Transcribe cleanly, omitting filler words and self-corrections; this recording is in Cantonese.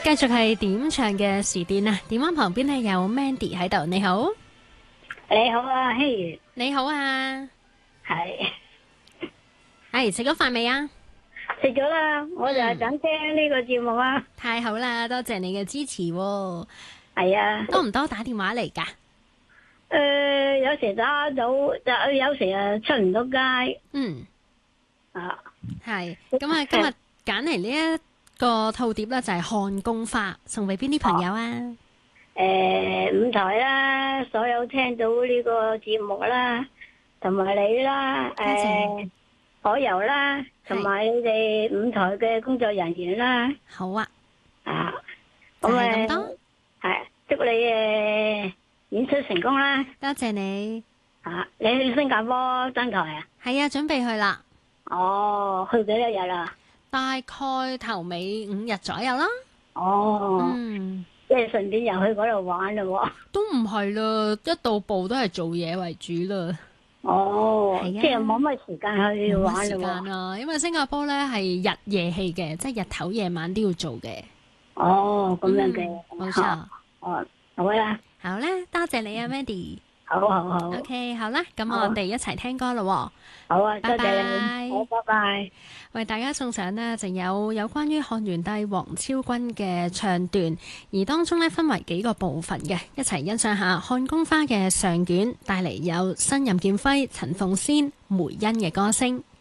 繼續係點唱嘅時段啊！電話旁邊係有 Mandy 喺度，你好， 你好啊，希你好啊， 如係係食咗飯未啊？ 食咗啦，我就係想聽呢個節目啊。 太好啦，多謝你嘅支持喎。 係啊， 多唔多打電話嚟㗎？ 有時打到，有時啊出唔到街嗯， 啊。 係咁啊，今日揀嚟呢一個套碟咧，就係《看宮花》，送俾邊啲朋友啊？ 五台啦，所有聽到呢個節目啦，同埋你啦， 謝海油啦，同埋你哋五台嘅工作人員啦， 好啊， 啊， 就咁係咁多， 係祝你演出成功啦！ 多謝你。 啊，你去新加坡登台啊？ 係啊，準備去啦， 哦，去幾多日啦？ 大概頭尾5日左右啦。 哦， 嗯。 即係順便又去嗰度玩咯喎。 都唔係啦，一到埗都係做嘢為主啦。 哦， 係啊即係冇乜時間去冇乜玩咯時間喎。 啊，因為新加坡咧係日夜戲嘅，即係日頭夜晚都要做嘅。 哦，咁樣嘅， 冇錯。 哦，好啦， 好啦，多謝你啊，Mandy。 好好好， OK，好啦，咁好我哋一齊聽歌咯喎。 好啊，多拜拜謝你，好，拜拜。 為大家送上呢，就有關於漢元帝黃超君嘅唱段，而當中呢，分為幾個部分嘅，一齊欣賞下《看宮花》嘅上卷，帶嚟有新任劍輝、陳鳳仙、梅欣嘅歌聲。